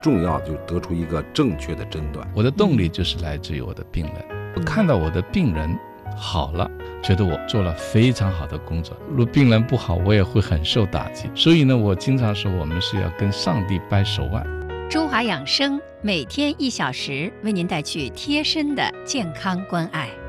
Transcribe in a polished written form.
重要就是得出一个正确的诊断。 我的动力就是来自于我的病人，我看到我的病人好了，觉得我做了非常好的工作。如果病人不好，我也会很受打击。所以呢，我经常说我们是要跟上帝掰手腕。 中华养生每天1小时，为您带去贴身的健康关爱。